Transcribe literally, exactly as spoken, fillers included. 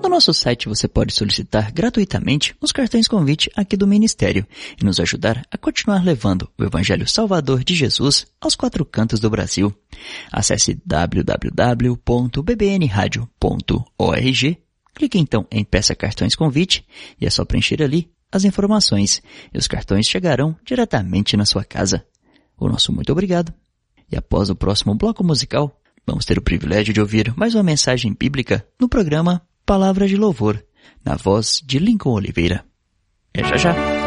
nosso site você pode solicitar gratuitamente os cartões convite aqui do Ministério e nos ajudar a continuar levando o Evangelho Salvador de Jesus aos quatro cantos do Brasil. Acesse w w w ponto b b n radio ponto org, clique então em Peça Cartões Convite e é só preencher ali as informações e os cartões chegarão diretamente na sua casa. O nosso muito obrigado. E após o próximo bloco musical, vamos ter o privilégio de ouvir mais uma mensagem bíblica no programa Palavra de Louvor, na voz de Lincoln Oliveira. É já já!